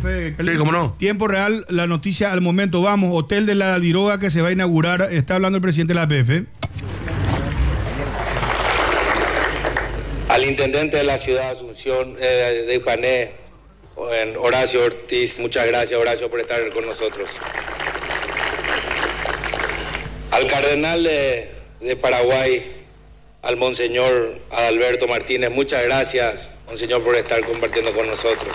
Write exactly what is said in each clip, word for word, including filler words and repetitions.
Fede. Sí, cómo no. Tiempo real, la noticia al momento. Vamos, Hotel de la Diroga que se va a inaugurar. Está hablando el presidente de la A P F. Al intendente de la ciudad de Asunción, eh, de Ipané, Horacio Ortiz, muchas gracias, Horacio, por estar con nosotros. Al cardenal de, de Paraguay, al monseñor Adalberto Martínez, muchas gracias, monseñor, por estar compartiendo con nosotros.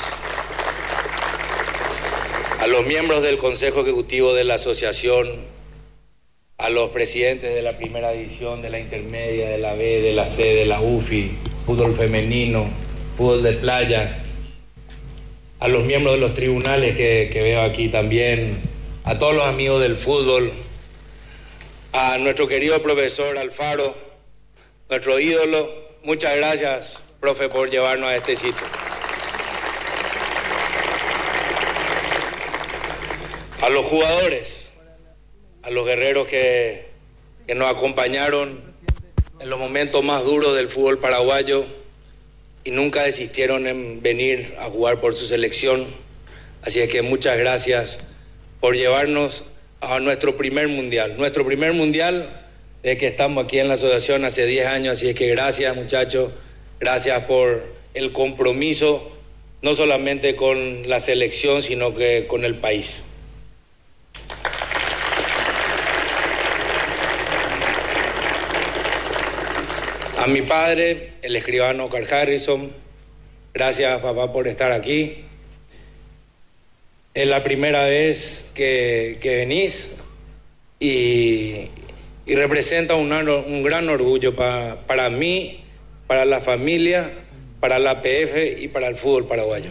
A los miembros del Consejo Ejecutivo de la Asociación, a los presidentes de la primera división, de la intermedia, de la B, de la C, de la U F I, fútbol femenino, fútbol de playa, a los miembros de los tribunales que, que veo aquí también, a todos los amigos del fútbol, a nuestro querido profesor Alfaro, nuestro ídolo, muchas gracias, profe, por llevarnos a este sitio. A los jugadores, a los guerreros que, que nos acompañaron en los momentos más duros del fútbol paraguayo y nunca desistieron en venir a jugar por su selección. Así es que muchas gracias por llevarnos a nuestro primer mundial. Nuestro primer mundial desde que estamos aquí en la asociación hace diez años. Así es que gracias, muchachos. Gracias por el compromiso, no solamente con la selección, sino que con el país. A mi padre, el escribano Oscar Harrison, gracias, papá, por estar aquí. Es la primera vez que, que venís y, y representa un, un gran orgullo pa, para mí, para la familia, para la A P F y para el fútbol paraguayo.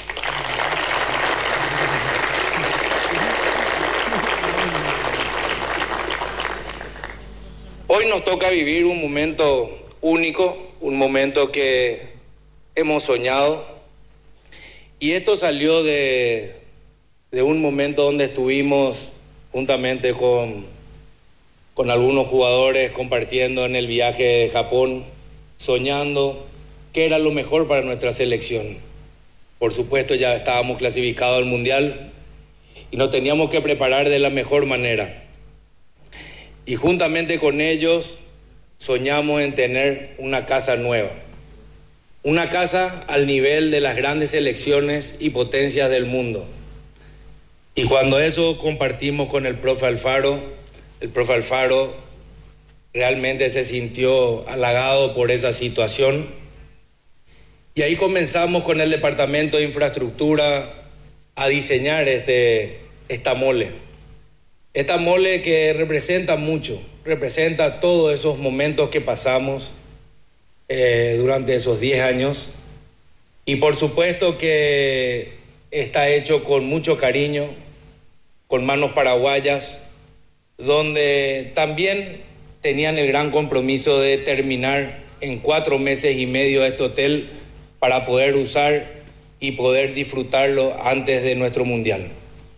Hoy nos toca vivir un momento único, un momento que hemos soñado, y esto salió de, de un momento donde estuvimos juntamente con, con algunos jugadores compartiendo en el viaje de Japón, soñando qué era lo mejor para nuestra selección. Por supuesto, ya estábamos clasificados al Mundial y nos teníamos que preparar de la mejor manera. Y juntamente con ellos soñamos en tener una casa nueva, una casa al nivel de las grandes selecciones y potencias del mundo. Y cuando eso compartimos con el profe Alfaro, el profe Alfaro realmente se sintió halagado por esa situación. Y ahí comenzamos con el Departamento de Infraestructura a diseñar este, esta mole. Esta mole que representa mucho, representa todos esos momentos que pasamos eh, durante esos diez años. Y por supuesto que está hecho con mucho cariño, con manos paraguayas, donde también tenían el gran compromiso de terminar en cuatro meses y medio este hotel para poder usar y poder disfrutarlo antes de nuestro mundial.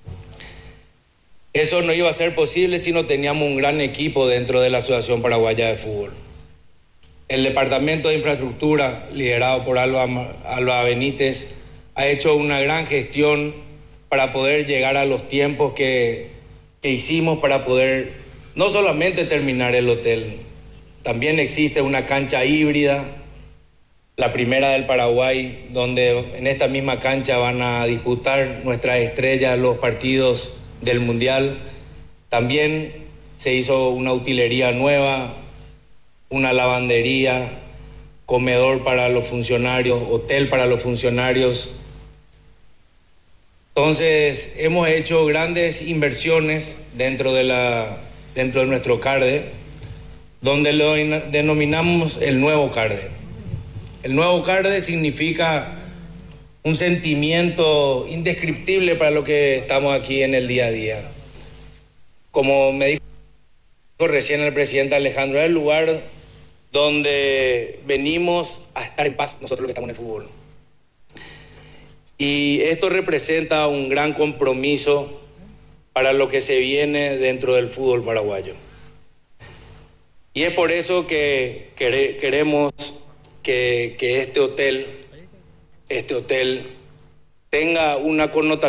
Eso no iba a ser posible si no teníamos un gran equipo dentro de la Asociación Paraguaya de Fútbol. El Departamento de Infraestructura, liderado por Alba, Alba Benítez, ha hecho una gran gestión para poder llegar a los tiempos que, que hicimos para poder no solamente terminar el hotel, también existe una cancha híbrida, la primera del Paraguay, donde en esta misma cancha van a disputar nuestras estrellas los partidos del Mundial. También se hizo una utilería nueva, una lavandería, comedor para los funcionarios, hotel para los funcionarios. Entonces hemos hecho grandes inversiones dentro de, la, dentro de nuestro CARDE, donde lo denominamos el nuevo CARDE. El nuevo CARDE significa un sentimiento indescriptible para lo que estamos aquí en el día a día. Como me dijo recién el presidente Alejandro, es el lugar donde venimos a estar en paz nosotros los que estamos en el fútbol. Y esto representa un gran compromiso para lo que se viene dentro del fútbol paraguayo. Y es por eso que queremos que, que este hotel, este hotel tenga una connotación